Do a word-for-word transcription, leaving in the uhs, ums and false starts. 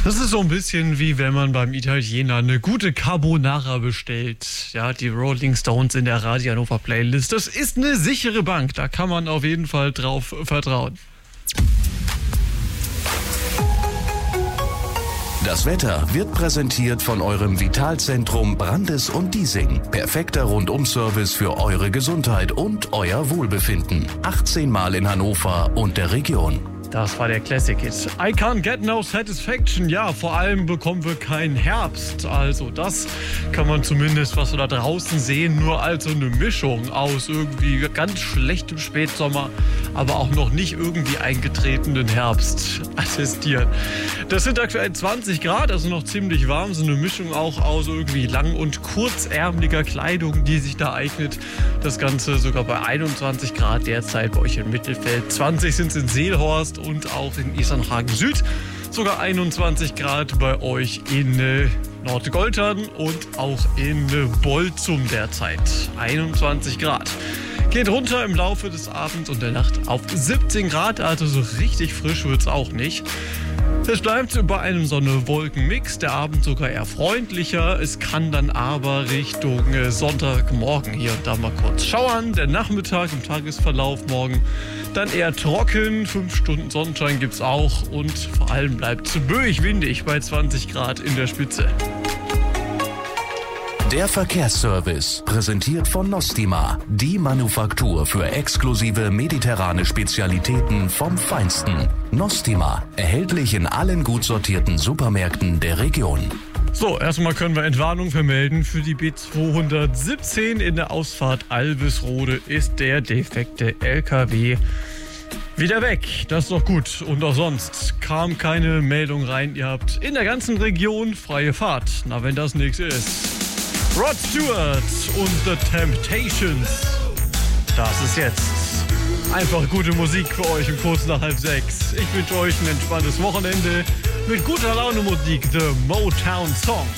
Das ist so ein bisschen wie wenn man beim Italiener eine gute Carbonara bestellt. Ja, die Rolling Stones in der Radio Hannover Playlist. Das ist eine sichere Bank. Da kann man auf jeden Fall drauf vertrauen. Das Wetter wird präsentiert von eurem Vitalzentrum Brandes und Diesing. Perfekter Rundum-Service für eure Gesundheit und euer Wohlbefinden. achtzehn Mal in Hannover und der Region. Das war der Classic-Hit. I can't get no satisfaction. Ja, vor allem bekommen wir keinen Herbst. Also das kann man zumindest, was wir da draußen sehen, nur als so eine Mischung aus irgendwie ganz schlechtem Spätsommer, aber auch noch nicht irgendwie eingetretenen Herbst attestieren. Das sind aktuell zwanzig Grad, also noch ziemlich warm. So eine Mischung auch aus irgendwie lang- und kurzärmeliger Kleidung, die sich da eignet. Das Ganze sogar bei einundzwanzig Grad derzeit bei euch im Mittelfeld. zwanzig sind es in Seelhorst und auch in Isernhagen Süd. Sogar einundzwanzig Grad bei euch in äh, Nordgoltern und auch in äh, Bolzum derzeit. einundzwanzig Grad. Geht runter im Laufe des Abends und der Nacht auf siebzehn Grad, also so richtig frisch wird es auch nicht. Es bleibt bei einem Sonne-Wolken-Mix, der Abend sogar eher freundlicher. Es kann dann aber Richtung Sonntagmorgen hier und da mal kurz schauern. Der Nachmittag im Tagesverlauf morgen dann eher trocken, fünf Stunden Sonnenschein gibt's auch und vor allem bleibt es böig windig bei zwanzig Grad in der Spitze. Der Verkehrsservice, präsentiert von Nostima, die Manufaktur für exklusive mediterrane Spezialitäten vom Feinsten. Nostima, erhältlich in allen gut sortierten Supermärkten der Region. So, erstmal können wir Entwarnung vermelden. Für die B zweihundertsiebzehn in der Ausfahrt Albisrode ist der defekte L K W wieder weg. Das ist doch gut. Und auch sonst kam keine Meldung rein. Ihr habt in der ganzen Region freie Fahrt. Na, wenn das nichts ist. Rod Stewart und The Temptations. Das ist jetzt einfach gute Musik für euch um kurz nach halb sechs. Ich wünsche euch ein entspanntes Wochenende mit guter Laune Musik, The Motown Song.